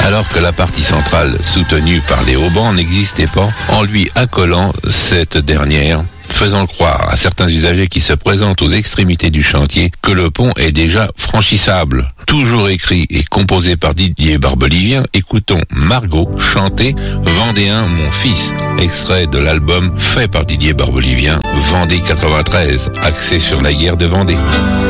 alors que la partie centrale, soutenue par les haubans, n'existait pas, en lui accolant cette dernière, faisant croire à certains usagers qui se présentent aux extrémités du chantier que le pont est déjà franchissable. Toujours écrit et composé par Didier Barbelivien, écoutons Margot chanter Vendéen mon fils, extrait de l'album fait par Didier Barbelivien, Vendée 93, axé sur la guerre de Vendée.